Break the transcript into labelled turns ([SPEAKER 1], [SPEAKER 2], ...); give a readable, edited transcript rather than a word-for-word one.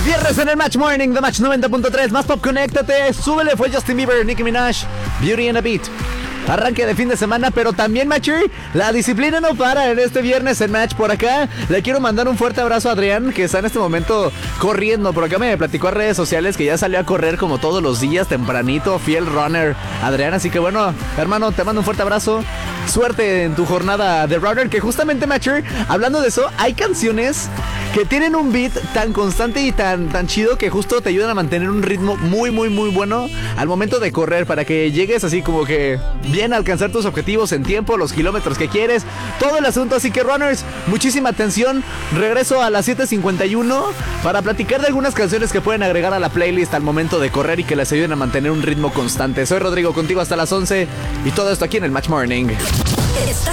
[SPEAKER 1] Viernes en el Match Morning de Match 90.3. Más pop, conéctate. Súbele, fue Justin Bieber, Nicki Minaj, Beauty and a Beat. Arranque de fin de semana, pero también, Matcher, la disciplina no para en este viernes en Match. Por acá le quiero mandar un fuerte abrazo a Adrián, que está en este momento corriendo. Por acá me platicó a redes sociales que ya salió a correr como todos los días, tempranito, fiel runner, Adrián. Así que bueno, hermano, te mando un fuerte abrazo. Suerte en tu jornada de runner, que justamente, Matcher, hablando de eso, hay canciones que tienen un beat tan constante y tan chido que justo te ayudan a mantener un ritmo muy bueno al momento de correr, para que llegues así como que bien a alcanzar tus objetivos en tiempo, los kilómetros que quieres, todo el asunto. Así que, runners, muchísima atención. Regreso a las 7:51 para platicar de algunas canciones que pueden agregar a la playlist al momento de correr y que les ayuden a mantener un ritmo constante. Soy Rodrigo, contigo hasta las 11, y todo esto aquí en el Match Morning.